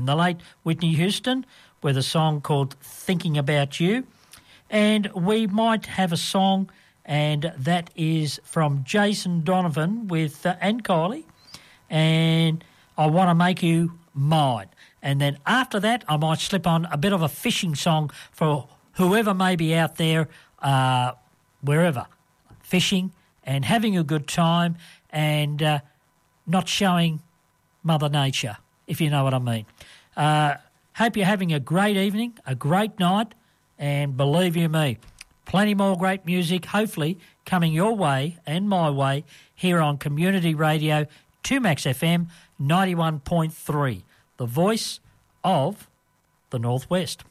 The late Whitney Houston with a song called Thinking About You. And we might have a song, and that is from Jason Donovan with and Kylie, and I Want to Make You Mine. And then after that, I might slip on a bit of a fishing song for whoever may be out there, wherever, fishing and having a good time and not showing Mother Nature, if you know what I mean. Hope you're having a great evening, a great night, and believe you me, plenty more great music, hopefully, coming your way and my way here on Community Radio 2Max FM 91.3, the voice of the Northwest.